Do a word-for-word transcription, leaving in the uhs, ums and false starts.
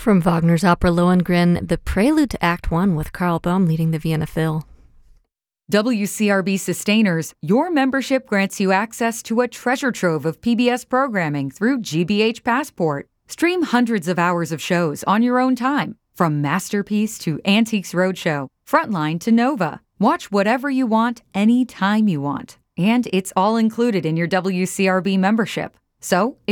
From Wagner's opera Lohengrin, the prelude to Act One with Karl Baum leading the Vienna Phil. W C R B Sustainers, your membership grants you access to a treasure trove of P B S programming through G B H Passport. Stream hundreds of hours of shows on your own time, from Masterpiece to Antiques Roadshow, Frontline to Nova. Watch whatever you want, anytime you want. And it's all included in your W C R B membership. So,